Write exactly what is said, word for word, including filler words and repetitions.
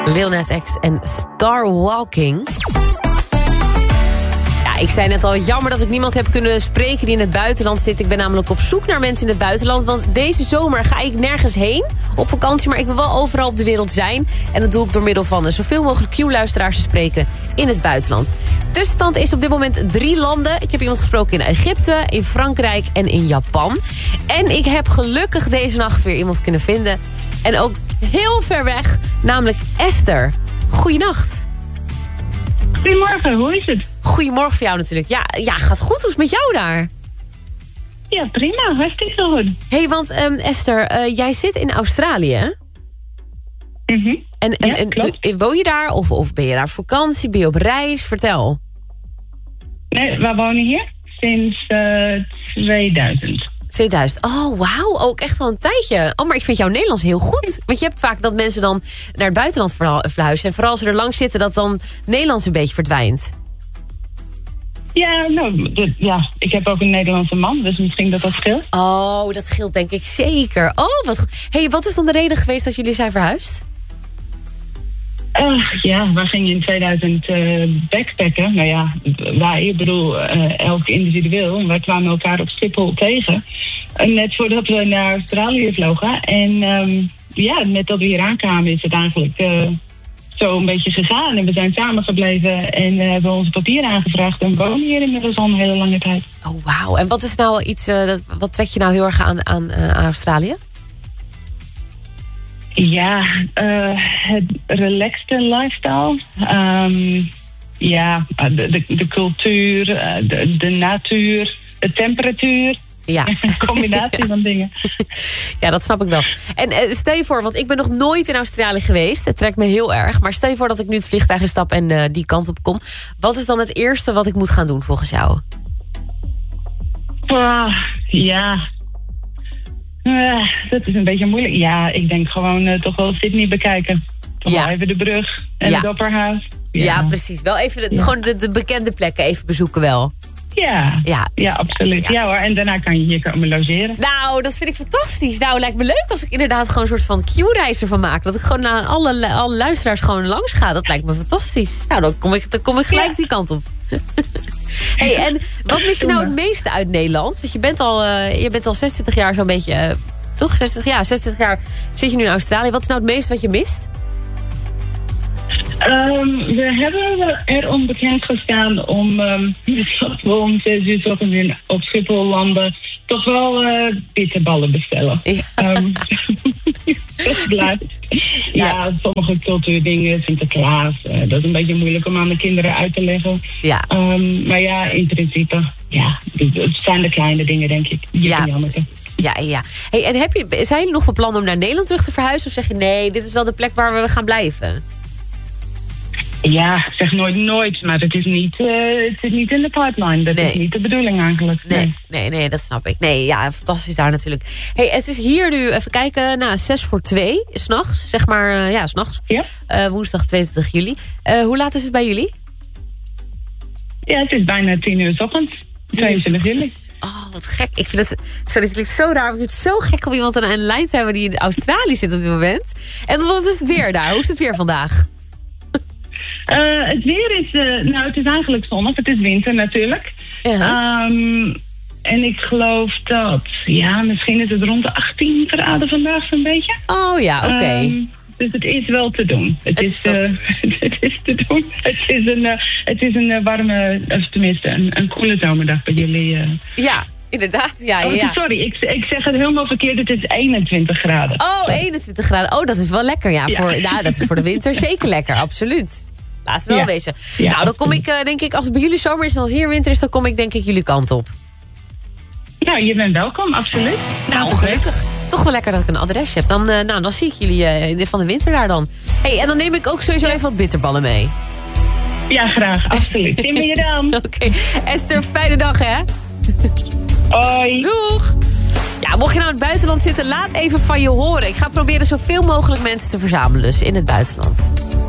Lil Nas X en Star Walking. Ja, ik zei net al, jammer dat ik niemand heb kunnen spreken die in het buitenland zit. Ik ben namelijk op zoek naar mensen in het buitenland. Want deze zomer ga ik nergens heen op vakantie. Maar ik wil wel overal op de wereld zijn. En dat doe ik door middel van zoveel mogelijk Q-luisteraars te spreken in het buitenland. Tussenstand is op dit moment drie landen. Ik heb iemand gesproken in Egypte, in Frankrijk en in Japan. En ik heb gelukkig deze nacht weer iemand kunnen vinden. En ook heel ver weg, namelijk Esther. Goeienacht. Goedemorgen, hoe is het? Goedemorgen voor jou natuurlijk. Ja, ja, gaat goed. Hoe is het met jou daar? Ja, prima. Hartstikke goed. Hé, hey, want um, Esther, uh, jij zit in Australië, hè? Mm-hmm. En, en, ja, en klopt. woon je daar of, of ben je daar op vakantie? Ben je op reis? Vertel. Nee, we wonen hier sinds uh, tweeduizend. tweeduizend. Oh, wauw. Ook echt al een tijdje. Oh, maar ik vind jouw Nederlands heel goed. Want je hebt vaak dat mensen dan naar het buitenland verhuizen. En vooral als ze er lang zitten, dat dan Nederlands een beetje verdwijnt. Ja, nou, dit, ja, ik heb ook een Nederlandse man, dus misschien dat dat scheelt. Oh, dat scheelt denk ik zeker. Oh, wat goed. Hey, wat is dan de reden geweest dat jullie zijn verhuisd? Uh, ja, we gingen in tweeduizend uh, backpacken. Nou ja, wij, ik bedoel, uh, elk individueel. Wij kwamen elkaar op Schiphol tegen. Uh, net voordat we naar Australië vlogen. En um, ja, net dat we hier aankwamen is het eigenlijk uh, zo een beetje gegaan. En we zijn samengebleven en uh, hebben onze papieren aangevraagd. En wonen hier inmiddels al een hele lange tijd. Oh, wauw. En wat is nou iets, uh, dat, wat trekt je nou heel erg aan, aan, uh, aan Australië? Ja, uh, het relaxte lifestyle. Um, ja, de, de, de cultuur, de, de natuur, de temperatuur. Ja. Een combinatie van dingen. Ja, dat snap ik wel. En uh, stel je voor, want ik ben nog nooit in Australië geweest. Het trekt me heel erg. Maar stel je voor dat ik nu het vliegtuig instap en uh, die kant op kom. Wat is dan het eerste wat ik moet gaan doen volgens jou? Uh, ja... Uh, dat is een beetje moeilijk. Ja, ik denk gewoon uh, toch wel Sydney bekijken. Toch ja. wel even de brug en ja. het Opperhuis. Ja. ja, precies. Wel even de, ja. gewoon de, de bekende plekken even bezoeken wel. Ja, ja. ja absoluut. Ja. ja hoor, en daarna kan je hier komen logeren. Nou, dat vind ik fantastisch. Nou, lijkt me leuk als ik inderdaad gewoon een soort van Q-reis ervan maak. Dat ik gewoon naar alle, alle luisteraars gewoon langs ga. Dat lijkt me fantastisch. Nou, dan kom ik, dan kom ik gelijk ja. die kant op. Hey, en wat mis je nou het meeste uit Nederland? Want je bent al, uh, je bent al zesentwintig jaar zo'n beetje... Uh, toch? zesentwintig, ja, zesentwintig jaar zit je nu in Australië. Wat is nou het meeste wat je mist? Um, we hebben erom bekend gestaan om... Um, dat we om zes uur ochtends op Schiphol landen... toch wel uh, bitterballen bestellen. Ja. Um, dat blijft. Ja, ja, sommige cultuurdingen, Sinterklaas... Uh, dat is een beetje moeilijk om aan de kinderen uit te leggen. Ja. Um, maar ja, in principe... Ja, het zijn de kleine dingen, denk ik. Ja, ja, ja. Hey, en heb je, zijn jullie nog van plan om naar Nederland terug te verhuizen? Of zeg je, nee, dit is wel de plek waar we gaan blijven? Ja, zeg nooit nooit, maar het is niet, uh, het is niet in de pipeline. Dat nee. is niet de bedoeling eigenlijk. Nee. Nee, nee, nee, dat snap ik. Nee, ja, fantastisch daar natuurlijk. Hey, het is hier nu, even kijken, nou, zes voor twee, 's nachts, zeg maar, uh, ja, 's nachts. Ja. Uh, woensdag tweeëntwintig juli. Uh, hoe laat is het bij jullie? Ja, het is bijna tien uur 's ochtends. tweeëntwintig juli. Oh, wat gek. Ik vind het, sorry, het klinkt zo raar. Ik vind het zo gek om iemand aan een lijn te hebben die in Australië zit op dit moment. En wat is het weer daar? Hoe is het weer vandaag? Uh, het weer is, uh, nou, het is eigenlijk zonnig. Het is winter natuurlijk. Ja. Um, en ik geloof dat, ja, misschien is het rond de achttien graden vandaag zo'n beetje. Oh ja, oké. Okay. Um, dus het is wel te doen. Het, het, is, is, uh, het is te doen. Het is een, uh, het is een uh, warme, of tenminste een, een koele zomerdag bij jullie. Uh. Ja, inderdaad. Ja, oh, ja. Sorry, ik, ik zeg het helemaal verkeerd. Het is eenentwintig graden. Oh, eenentwintig graden. Oh, dat is wel lekker. Ja, ja. Voor, nou, dat is voor de winter zeker lekker. Absoluut. Laten we wel ja. wezen. Ja, nou, dan kom ik, uh, denk ik, als het bij jullie zomer is en als hier winter is, dan kom ik denk ik jullie kant op. Ja, je bent welkom, absoluut. Nou, gelukkig. Toch wel lekker dat ik een adresje heb. Dan, uh, nou, dan zie ik jullie uh, van de winter daar dan. Hey, en dan neem ik ook sowieso even wat bitterballen mee. Ja, graag, absoluut. Zien we je dan. Oké. Okay. Esther, fijne dag, hè? Hoi. Doeg. Ja, mocht je nou in het buitenland zitten, laat even van je horen. Ik ga proberen zoveel mogelijk mensen te verzamelen dus in het buitenland.